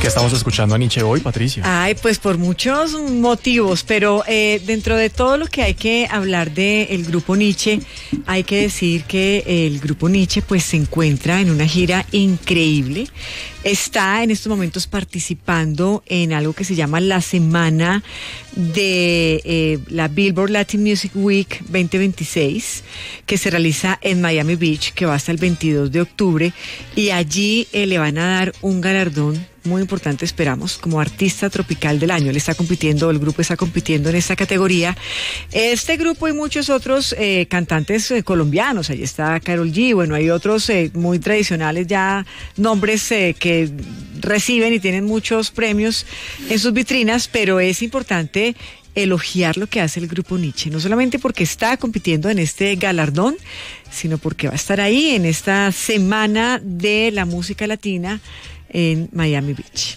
qué estamos escuchando a Nietzsche hoy, Patricia? Ay, pues por muchos motivos, pero dentro de todo lo que hay que hablar del grupo Nietzsche, hay que decir que el grupo Nietzsche pues se encuentra en una gira increíble. Está en estos momentos participando en algo que se llama la semana de la Billboard Latin Music Week 2026, que se realiza en Miami Beach, que va hasta el 22 de octubre, y allí le van a dar un galardón muy importante, esperamos, como artista tropical del año. Él está compitiendo, el grupo está compitiendo en esta categoría. Este grupo y muchos otros cantantes colombianos, ahí está Karol G, bueno, hay otros muy tradicionales ya, nombres que reciben y tienen muchos premios en sus vitrinas, pero es importante elogiar lo que hace el grupo Nietzsche, no solamente porque está compitiendo en este galardón, sino porque va a estar ahí en esta semana de la música latina en Miami Beach.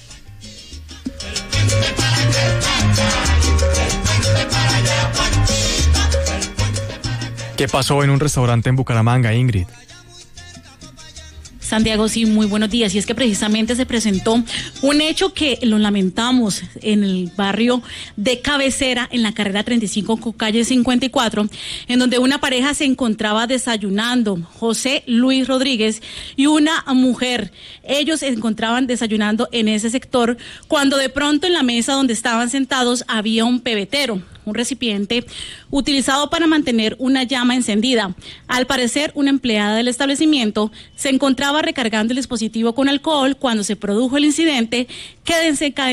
¿Qué pasó en un restaurante en Bucaramanga, Ingrid? Santiago, sí, muy buenos días. Y es que precisamente se presentó un hecho que lo lamentamos en el barrio de Cabecera, en la carrera 35 con calle 54, en donde una pareja se encontraba desayunando, José Luis Rodríguez y una mujer. Ellos se encontraban desayunando en ese sector cuando de pronto en la mesa donde estaban sentados había un pebetero, un recipiente utilizado para mantener una llama encendida. Al parecer, una empleada del establecimiento se encontraba recargando el dispositivo con alcohol cuando se produjo el incidente que desencadenó